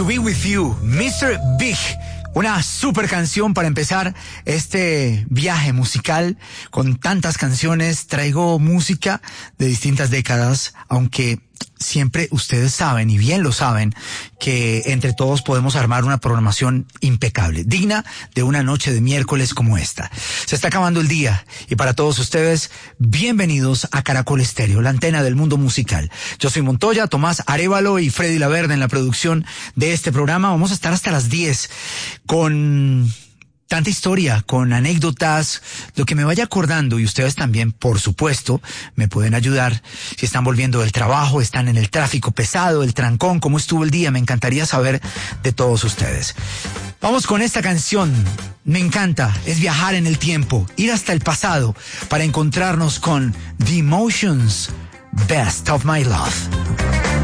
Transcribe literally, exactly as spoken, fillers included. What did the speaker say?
To Be With You, mister Big. Una super canción para empezar este viaje musical con tantas canciones. Traigo música de distintas décadas, aunque siempre ustedes saben, y bien lo saben, que entre todos podemos armar una programación impecable, digna de una noche de miércoles como esta. Se está acabando el día, y para todos ustedes, bienvenidos a Caracol Estéreo, la antena del mundo musical. Yo soy Montoya, Tomás Arévalo y Freddy Laverde en la producción de este programa. Vamos a estar hasta las diez con tanta historia, con anécdotas, lo que me vaya acordando, y ustedes también, por supuesto, me pueden ayudar. Si están volviendo del trabajo, están en el tráfico pesado, el trancón, cómo estuvo el día, me encantaría saber de todos ustedes. Vamos con esta canción. Me encanta, es viajar en el tiempo, ir hasta el pasado para encontrarnos con The Emotions, Best of My Love.